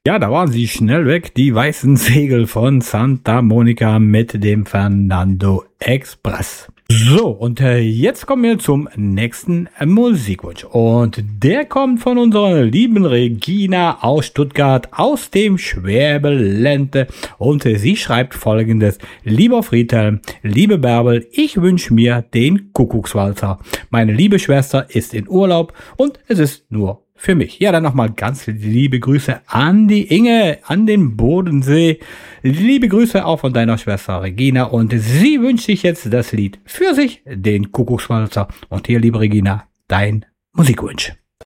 Ja, da waren sie schnell weg, die weißen Segel von Santa Monica mit dem Fernando Express. So, und jetzt kommen wir zum nächsten Musikwunsch. Und der kommt von unserer lieben Regina aus Stuttgart, aus dem Schwäbeländle. Und sie schreibt Folgendes: Lieber Friedhelm, liebe Bärbel, ich wünsche mir den Kuckuckswalzer. Meine liebe Schwester ist in Urlaub und es ist nur für mich. Ja, dann nochmal ganz liebe Grüße an die Inge, an den Bodensee. Liebe Grüße auch von deiner Schwester Regina, und sie wünscht sich jetzt das Lied für sich, den Kuckuckswalzer. Und hier, liebe Regina, dein Musikwunsch.